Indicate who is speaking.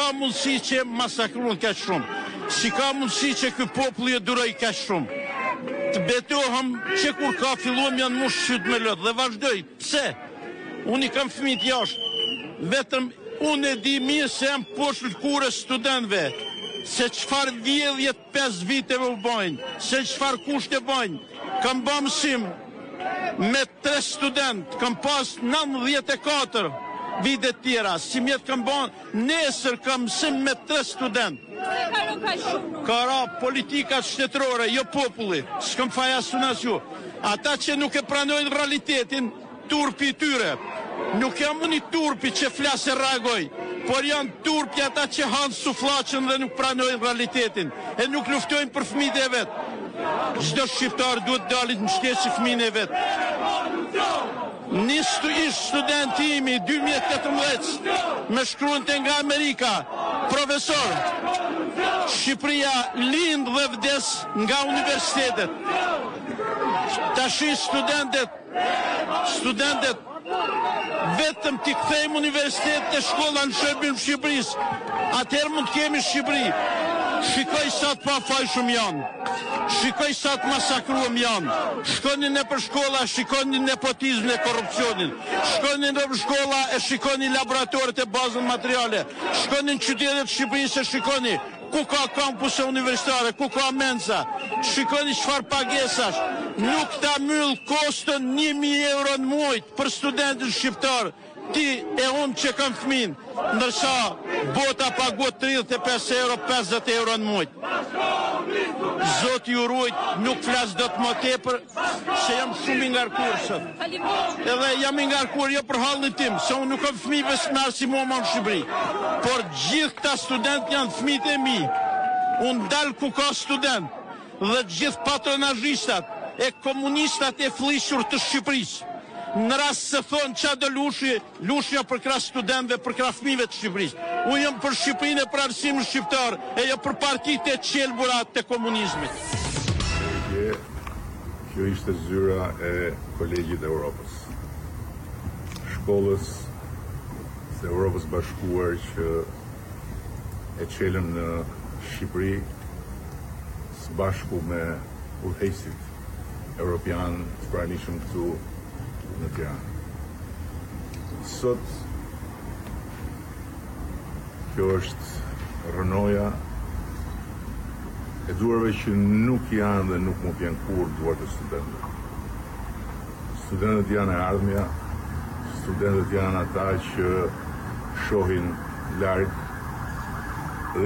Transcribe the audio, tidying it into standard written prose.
Speaker 1: ka mundësi që masakrun ka shumë. Si ka mundësi që ky populli e duroj ka shumë. Të betohem që kur ka filluam janë mush shyt me lot dhe vazhdoj. Pse? Unë i kam fëmijët jashtë. Vetëm unë e di mirë se jam poshtë lëkurës studentëve. Se çfarë vjedhje 5 viteve u bojnë, se çfarë kushte bojnë. Kam bërë mësim me 3 student, kam pas 94 vite tjera, si mjetë kam bërë nesër kam mësim me 3 student. Ka ra politikat shtetërore, jo populli, s'kam faja sunasju. Ata që nuk e pranojnë realitetin, turpi tyre. Nuk jam unë i turpi që flasë e reagoj, por janë turpi ata që hanë suflaqën dhe nuk pranojnë realitetin, e nuk luftojnë për fëmijët e vetë. Çdo shqiptar duhet dalit në shkeqë fëmijën e vetë. Ish studenti imi 2018 me shkruante nga Amerika, profesor, Shqipëria lind dhe vdes nga universitetet. Tashi studentet vetëm t'i kthejmë universitet e shkolla në shërbim Shqipërisë, atëherë mund të kemi Shqipëri. Shikoj sa të pafajshëm janë, shikoj sa të masakruam janë. Shkoni në për shkolla, shikoni nepotizmin e korrupsionin. Shkoni në për shkolla e shikoni laboratoret e bazën materiale. Shkoni në qytetet Shqipërisë e shikoni ku ka kampuse universitare, ku ka mensa. Shikoni çfarë pagesash. Nuk ta myll kostën 1000 euro në muaj për studentin shqiptar. Ti e unë që kam fëmin, ndërsa bota paguat 35 euro, 50 euro në muaj. Zoti ju ruajt, nuk flas dot më tepër, se jam shumë i ngarkuar sot. Edhe jam i ngarkuar jo për hallin tim, se unë nuk kam fëmijë besmar si mua në Shqipëri. Por gjithë këta student janë fëmijët e mi. Unë dal ku ka student dhe gjithë patronazhistat e komunistat e fllihur të Shqipërisë. Në rast se thonë qa do lushja për krah studentëve, për krah fëmijëve të Shqipërisë. Unë jam për Shqipërinë e për arsimin shqiptar, e jo për partitë e qelbura të komunizmit.
Speaker 2: Kjo ishte zyra e Kolegjit e Europës. Shkollës së Europës Bashkuar që e çelën në Shqipëri së bashku me udhëheqësit europian të pranishëm këtu në Tiranë. Sot kjo është rënoja e duarve që nuk janë dhe nuk mund t'janë kur duart e studentëve. Studentët janë e ardhmja, studentët janë ata që shohin larg